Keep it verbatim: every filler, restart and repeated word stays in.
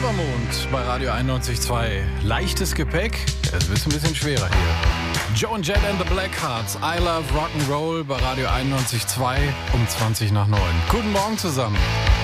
Silbermond bei Radio einundneunzig Komma zwei. Leichtes Gepäck, es wird ein bisschen schwerer hier. Joan Jett and the Blackhearts, I Love Rock'n'Roll bei Radio einundneunzig Komma zwei um zwanzig nach neun. Guten Morgen zusammen.